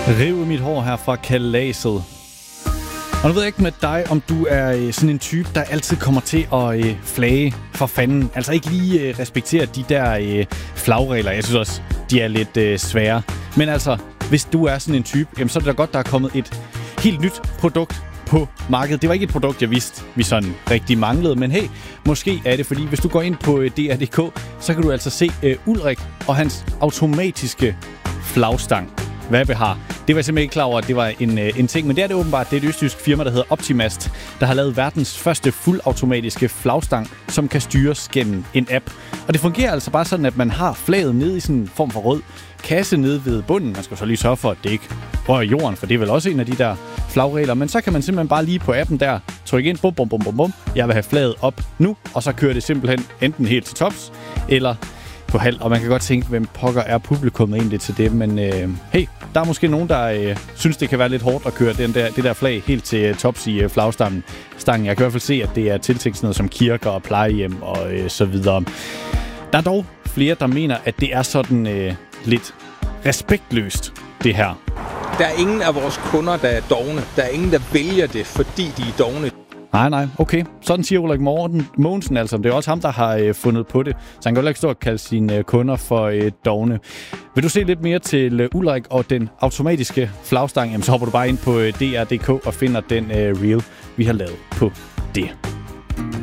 Rive mit hår her fra kalaset. Og nu ved jeg ikke med dig, om du er sådan en type, der altid kommer til at flage for fanden. Altså ikke lige respektere de der flagregler. Jeg synes også, de er lidt svære. Men altså, hvis du er sådan en type, jamen, så er det da godt, der er kommet et helt nyt produkt på markedet. Det var ikke et produkt, jeg vidste, vi sådan rigtig manglede. Men hey, måske er det, fordi hvis du går ind på DR.dk, så kan du altså se Ulrik og hans automatiske flagstang. Hvad vi har. Det var jeg simpelthen ikke klar over, at det var en ting, men det er det åbenbart. Det er et østtysk firma, der hedder Optimast, der har lavet verdens første fuldautomatiske flagstang, som kan styres gennem en app. Og det fungerer altså bare sådan, at man har flaget nede i sådan en form for rød kasse nede ved bunden. Man skal så lige sørge for, at det ikke rører jorden, for det er vel også en af de der flagregler. Men så kan man simpelthen bare lige på appen der trykke ind, bum, bum, bum, bum, bum. Jeg vil have flaget op nu, og så kører det simpelthen enten helt til tops, eller på halv, og man kan godt tænke, hvem pokker er publikummet egentlig til det, men hey, der er måske nogen, der synes, det kan være lidt hårdt at køre det der flag helt til tops i flagstangen. Jeg kan i hvert fald se, at det er tiltænkt sådan noget som kirker og plejehjem og så videre. Der er dog flere, der mener, at det er sådan lidt respektløst, det her. Der er ingen af vores kunder, der er dovne. Der er ingen, der vælger det, fordi de er dovne. Nej, okay. Sådan siger Ulrik Mogensen altså. Det er også ham, der har fundet på det. Så han kan jo ikke stå og kalde sine kunder for dovne. Vil du se lidt mere til Ulrik og den automatiske flagstang, jamen, så hopper du bare ind på DR.dk og finder den reel, vi har lavet på det.